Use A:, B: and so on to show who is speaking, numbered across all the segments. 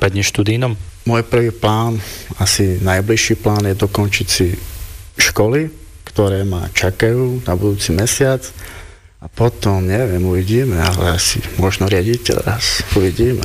A: prípadne študijnom?
B: Môj prvý plán, asi najbližší plán je dokončiť si školy, ktoré ma čakajú na budúci mesiac. A potom, neviem, uvidíme, ale asi možno riaditeľ raz. Uvidíme.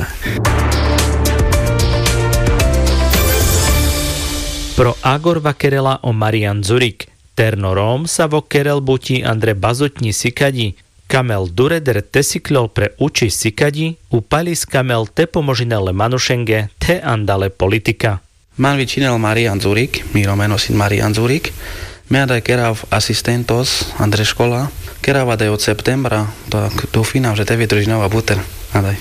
A: Pro Ágor Vakerela o Marian Zurik. Terno Róm sa vo Kerel buti Andre Bazotni Sikadi. Kamel Dureder Tesiklol pre uči Sikadi. Upalis kamel te pomožinele Manušenge te andale politika.
C: Man vicinel Marian Zurik, miro menosin Marian Zurik. Meadai kerav asistentos Andre škola. Kerava de od septembra, tak dúfam, že te vydržinova buter. Adaj.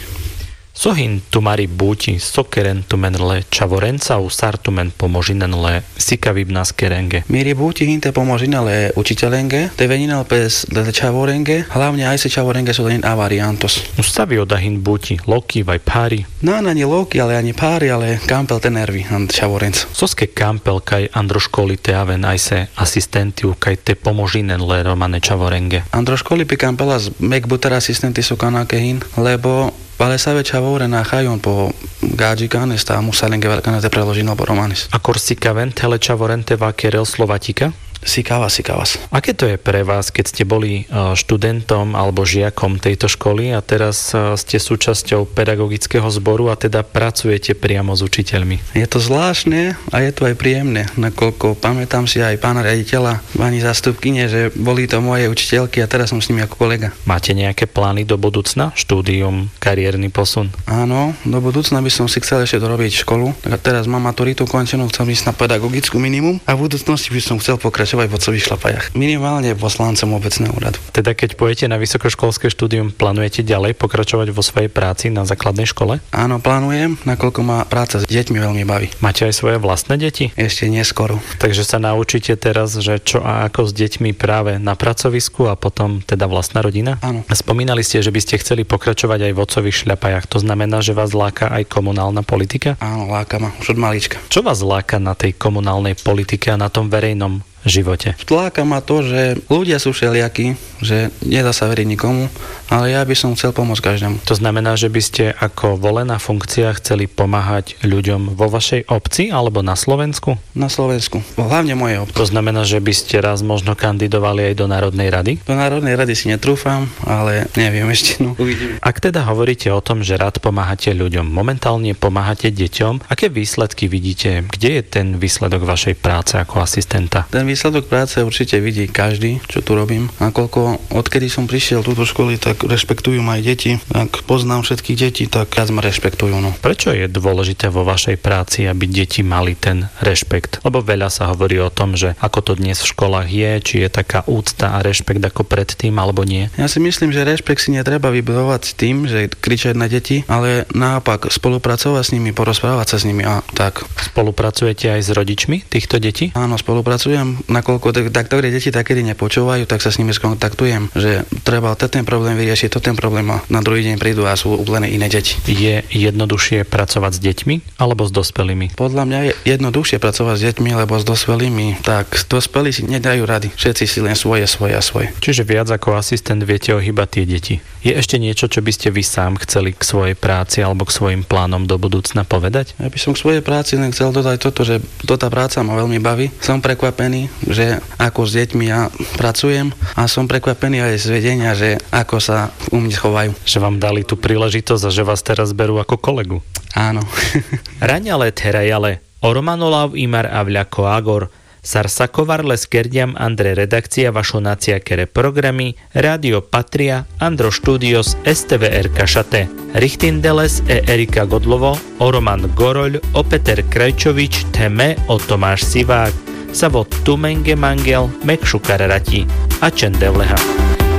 A: Sohin tu mari buti, sokeren tu menle čavorenca u sartumen pomožinenle sikavibna skerenge.
C: Miri buti hinte pomožinele učiteľenge, te veninel pes le čavorenge, hlavne aj se čavorenge sú len avariantos.
A: Ustavi odahin buti, loki vaj pári.
C: No, ani loki, ale ani pári, ale kampel te nervi, čavorenc.
A: Soske kampel kaj androškoli te aven aj se asistentiu kaj te pomožinenle romane čavorenge.
C: Androškoli pi kampelas mekbuter asistenti sú kanakehin, lebo ale sa väčšia na chajon po gádžikanes tá musalenge veľkane te preložino po romanis.
A: A korsikaven tele čavorente vakerel Slovatika?
C: Sikavas.
A: Aké to je pre vás, keď ste boli študentom alebo žiakom tejto školy a teraz ste súčasťou pedagogického zboru a teda pracujete priamo s učiteľmi?
C: Je to zvláštne a je to aj príjemné, nakoľko pamätám si aj pána riaditeľa, pani zástupkyne, že boli to moje učiteľky a teraz som s nimi ako kolega.
A: Máte nejaké plány do budúcna? Štúdium, kariérny posun?
C: Áno, do budúcna by som si chcel ešte dorobiť školu. A teraz mám maturitu končenú, chcem ísť na pedagogickú minimum a v budúcnosti by som chcel pokračovať aj v otcových šlapajach. Minimálne poslancom obecného úradu.
A: Teda keď pôjdete na vysokoškolské štúdium, plánujete ďalej pokračovať vo svojej práci na základnej škole?
C: Áno, plánujem, nakoľko ma práca s deťmi veľmi baví.
A: Máte aj svoje vlastné deti?
C: Ešte neskoro.
A: Takže sa naučíte teraz, že čo a ako s deťmi práve na pracovisku a potom teda vlastná rodina?
C: Áno.
A: Spomínali ste, že by ste chceli pokračovať aj v otcových šľapajach. To znamená, že vás láka aj komunálna politika?
C: Áno, láka ma už od malička.
A: Čo vás láka na tej komunálnej politike a na tom verejnom živote?
C: Tláka ma to, že ľudia sú všelijakí, že nedá sa veriť nikomu, ale ja by som chcel pomôcť každému.
A: To znamená, že by ste ako volená funkcia chceli pomáhať ľuďom vo vašej obci alebo na Slovensku?
C: Na Slovensku, hlavne moje obci.
A: To znamená, že by ste raz možno kandidovali aj do Národnej rady?
C: Do Národnej rady si netrúfam, ale neviem ešte, no uvidím.
A: Ak teda hovoríte o tom, že rád pomáhate ľuďom, momentálne pomáhate deťom, aké výsledky vidíte? Kde je ten výsledok vašej práce ako asistenta?
C: Výsledok práce určite vidí každý, čo tu robím. Nakoľko odkedy som prišiel túto školy, tak rešpektujú ma aj deti. Ak poznám všetkých detí, tak viac ma rešpektujú. No.
A: Prečo je dôležité vo vašej práci, aby deti mali ten rešpekt? Lebo veľa sa hovorí o tom, že ako to dnes v školách je, či je taká úcta a rešpekt ako predtým, alebo nie.
C: Ja si myslím, že rešpekt si netreba vybudovať s tým, že kričať na deti, ale naopak spolupracovať s nimi, porozprávať sa s nimi a tak.
A: Spolupracujete aj s rodičmi týchto detí?
C: Áno, spolupracujem. Nakoľko ktoré deti takedy nepočúvajú, tak sa s nimi skontaktujem, že treba ten problém vyriešiť, ten problém a na druhý deň prídu a sú úplne iné deti.
A: Je jednoduchšie pracovať s deťmi alebo s dospelými?
C: Podľa mňa je jednoduchšie pracovať s deťmi, lebo s dospelými, tak dospelí si nedajú rady. Všetci si len svoje.
A: Čiže viac ako asistent viete ohýbať tie deti. Je ešte niečo, čo by ste vy sám chceli k svojej práci alebo k svojim plánom do budúcna povedať?
C: Ja by som k svojej práci len chcel dodať toto, že tá práca ma veľmi baví. Som prekvapený, že ako s deťmi ja pracujem a som prekvapený aj z vedenia, že ako sa u mňa chovajú.
A: Že vám dali tú príležitosť a že vás teraz berú ako kolegu.
C: Áno.
A: Raňale terajale, Ormanolav imar avľako Ágor, Sarsakovarle skerdiam Andre redakcia vašo nacia kere programy, Radio Patria, Andro Studios, STVR Kašate, Richtindeles Erika Godlovo, Roman Goroľ, Peter Krajčovič, Teme, Tomáš Sivák, Savo Tumenge Mangel, Mekšu Kararati a Čendevleha.